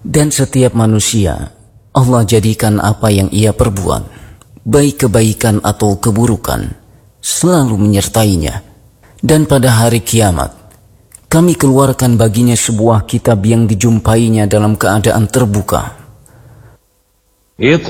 Dan setiap manusia Allah jadikan apa yang ia perbuat, baik kebaikan atau keburukan, selalu menyertainya. Dan pada hari kiamat, kami keluarkan baginya sebuah kitab yang dijumpainya dalam keadaan terbuka.